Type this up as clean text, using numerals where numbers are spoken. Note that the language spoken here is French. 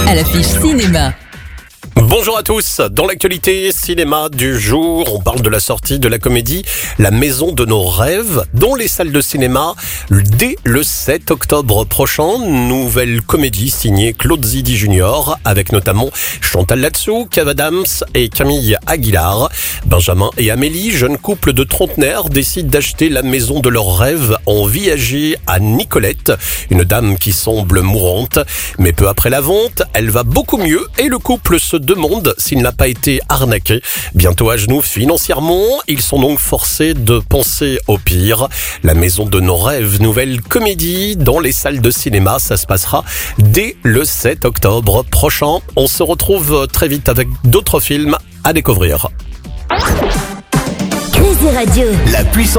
à l'affiche cinéma. Bonjour à tous, dans l'actualité cinéma du jour, on parle de la sortie de la comédie La Maison de nos rêves dans les salles de cinéma dès le 7 octobre prochain. Nouvelle comédie signée Claude Zidi Jr. avec notamment Chantal Latsou, Kev Adams et Camille Aguilar. Benjamin et Amélie, jeune couple de trentenaires, décident d'acheter la maison de leurs rêves en viager à Nicolette, une dame qui semble mourante. Mais peu après la vente, elle va beaucoup mieux et le couple se demande s'il n'a pas été arnaqué. Bientôt à genoux financièrement, ils sont donc forcés de penser au pire. La Maison de nos rêves, nouvelle comédie dans les salles de cinéma, ça se passera dès le 7 octobre prochain. On se retrouve très vite avec d'autres films à découvrir. Crazy Radio. La puissance